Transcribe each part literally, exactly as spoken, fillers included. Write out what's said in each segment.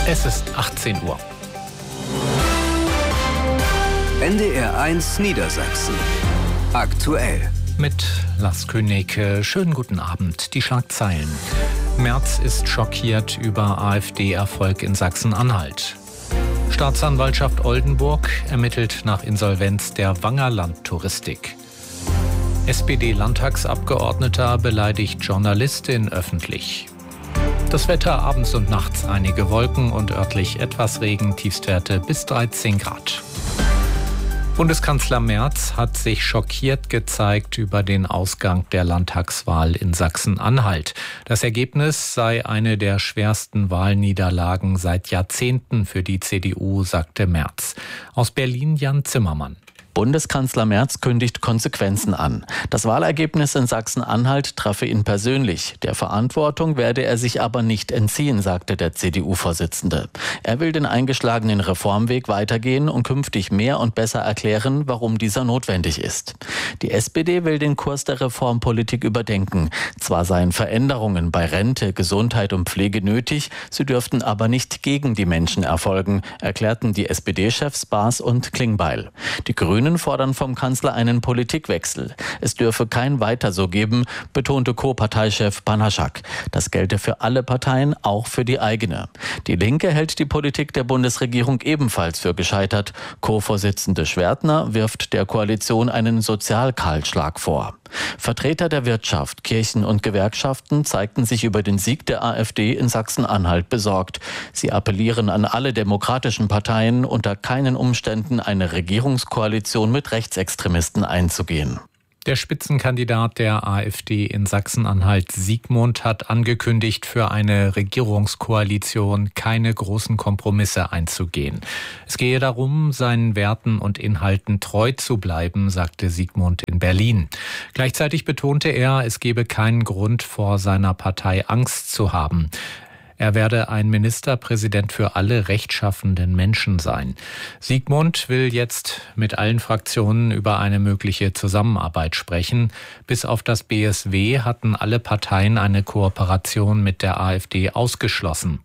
Es ist achtzehn Uhr. N D R eins Niedersachsen. Aktuell. Mit Lars König. Schönen guten Abend. Die Schlagzeilen. Merz ist schockiert über AfD-Erfolg in Sachsen-Anhalt. Staatsanwaltschaft Oldenburg ermittelt nach Insolvenz der Wangerland Touristik. S P D-Landtagsabgeordneter beleidigt Journalistin öffentlich. Das Wetter abends und nachts einige Wolken und örtlich etwas Regen, Tiefstwerte bis dreizehn Grad. Bundeskanzler Merz hat sich schockiert gezeigt über den Ausgang der Landtagswahl in Sachsen-Anhalt. Das Ergebnis sei eine der schwersten Wahlniederlagen seit Jahrzehnten für die C D U, sagte Merz. Aus Berlin Jan Zimmermann. Bundeskanzler Merz kündigt Konsequenzen an. Das Wahlergebnis in Sachsen-Anhalt treffe ihn persönlich. Der Verantwortung werde er sich aber nicht entziehen, sagte der C D U-Vorsitzende. Er will den eingeschlagenen Reformweg weitergehen und künftig mehr und besser erklären, warum dieser notwendig ist. Die S P D will den Kurs der Reformpolitik überdenken. Zwar seien Veränderungen bei Rente, Gesundheit und Pflege nötig, sie dürften aber nicht gegen die Menschen erfolgen, erklärten die S P D-Chefs Baas und Klingbeil. Die Grünen fordern vom Kanzler einen Politikwechsel. Es dürfe kein Weiter so geben, betonte Co-Parteichef Panaschak. Das gelte für alle Parteien, auch für die eigene. Die Linke hält die Politik der Bundesregierung ebenfalls für gescheitert. Co-Vorsitzende Schwertner wirft der Koalition einen Sozialkahlschlag vor. Vertreter der Wirtschaft, Kirchen und Gewerkschaften zeigten sich über den Sieg der AfD in Sachsen-Anhalt besorgt. Sie appellieren an alle demokratischen Parteien, unter keinen Umständen eine Regierungskoalition mit Rechtsextremisten einzugehen. Der Spitzenkandidat der AfD in Sachsen-Anhalt, Siegmund, hat angekündigt, für eine Regierungskoalition keine großen Kompromisse einzugehen. Es gehe darum, seinen Werten und Inhalten treu zu bleiben, sagte Siegmund in Berlin. Gleichzeitig betonte er, es gebe keinen Grund, vor seiner Partei Angst zu haben. Er werde ein Ministerpräsident für alle rechtschaffenden Menschen sein. Siegmund will jetzt mit allen Fraktionen über eine mögliche Zusammenarbeit sprechen. Bis auf das B S W hatten alle Parteien eine Kooperation mit der AfD ausgeschlossen.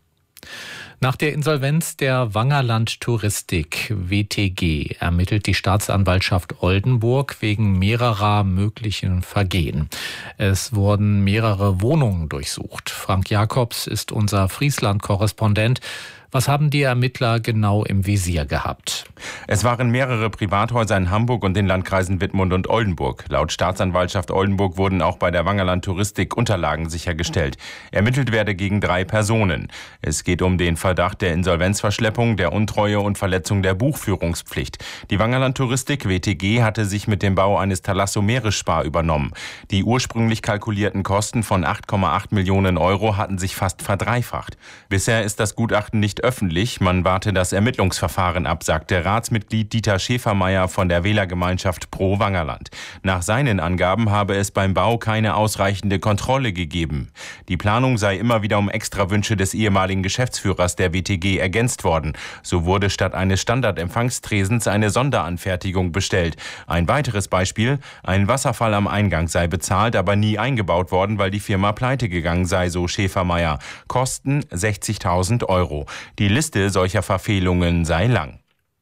Nach der Insolvenz der Wangerland Touristik W T G ermittelt die Staatsanwaltschaft Oldenburg wegen mehrerer möglichen Vergehen. Es wurden mehrere Wohnungen durchsucht. Frank Jakobs ist unser Friesland-Korrespondent. Was haben die Ermittler genau im Visier gehabt? Es waren mehrere Privathäuser in Hamburg und den Landkreisen Wittmund und Oldenburg. Laut Staatsanwaltschaft Oldenburg wurden auch bei der Wangerland Touristik Unterlagen sichergestellt. Ermittelt werde gegen drei Personen. Es geht um den Verdacht der Insolvenzverschleppung, der Untreue und Verletzung der Buchführungspflicht. Die Wangerland Touristik W T G hatte sich mit dem Bau eines Thalasso Meeresspa übernommen. Die ursprünglich kalkulierten Kosten von acht Komma acht Millionen Euro hatten sich fast verdreifacht. Bisher ist das Gutachten nicht öffentlich. Man warte das Ermittlungsverfahren ab, sagte Ratsmitglied Dieter Schäfermeier von der Wählergemeinschaft Pro Wangerland. Nach seinen Angaben habe es beim Bau keine ausreichende Kontrolle gegeben. Die Planung sei immer wieder um Extrawünsche des ehemaligen Geschäftsführers der W T G ergänzt worden. So wurde statt eines Standardempfangstresens eine Sonderanfertigung bestellt. Ein weiteres Beispiel: Ein Wasserfall am Eingang sei bezahlt, aber nie eingebaut worden, weil die Firma pleite gegangen sei, so Schäfermeier. Kosten sechzigtausend Euro. Die Liste solcher Verfehlungen sei lang.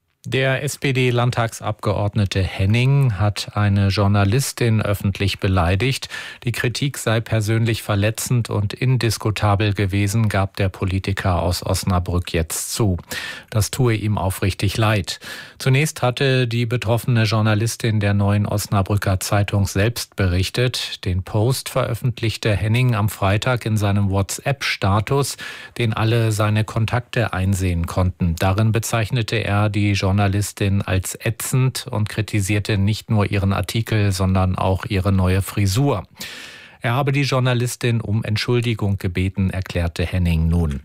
Der S P D-Landtagsabgeordnete Henning hat eine Journalistin öffentlich beleidigt. Die Kritik sei persönlich verletzend und indiskutabel gewesen, gab der Politiker aus Osnabrück jetzt zu. Das tue ihm aufrichtig leid. Zunächst hatte die betroffene Journalistin der Neuen Osnabrücker Zeitung selbst berichtet. Den Post veröffentlichte Henning am Freitag in seinem WhatsApp-Status, den alle seine Kontakte einsehen konnten. Darin bezeichnete er die Journalistin Journalistin als ätzend und kritisierte nicht nur ihren Artikel, sondern auch ihre neue Frisur. Er habe die Journalistin um Entschuldigung gebeten, erklärte Henning nun.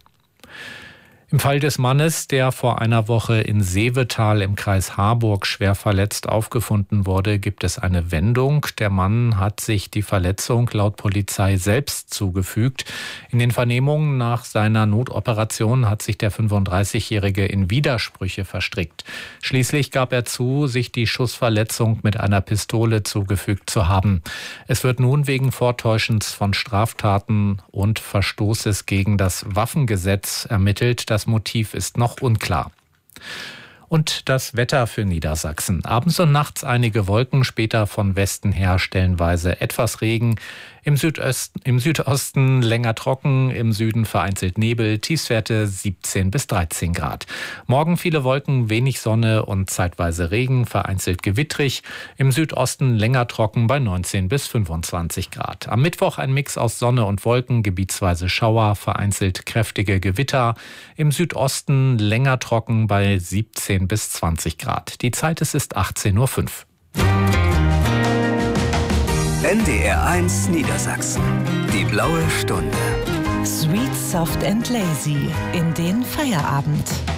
Im Fall des Mannes, der vor einer Woche in Seevetal im Kreis Harburg schwer verletzt aufgefunden wurde, gibt es eine Wendung. Der Mann hat sich die Verletzung laut Polizei selbst zugefügt. In den Vernehmungen nach seiner Notoperation hat sich der fünfunddreißigjährige in Widersprüche verstrickt. Schließlich gab er zu, sich die Schussverletzung mit einer Pistole zugefügt zu haben. Es wird nun wegen Vortäuschens von Straftaten und Verstoßes gegen das Waffengesetz ermittelt. Das Das Motiv ist noch unklar. Und das Wetter für Niedersachsen. Abends und nachts einige Wolken, später von Westen her stellenweise etwas Regen. Im Südösten, im Südosten länger trocken, im Süden vereinzelt Nebel, Tiefstwerte siebzehn bis dreizehn Grad. Morgen viele Wolken, wenig Sonne und zeitweise Regen, vereinzelt gewittrig. Im Südosten länger trocken bei neunzehn bis fünfundzwanzig Grad. Am Mittwoch ein Mix aus Sonne und Wolken, gebietsweise Schauer, vereinzelt kräftige Gewitter. Im Südosten länger trocken bei siebzehn bis zwanzig Grad. Die Zeit es ist achtzehn Uhr fünf. N D R eins Niedersachsen. Die blaue Stunde. Sweet, soft and lazy in den Feierabend.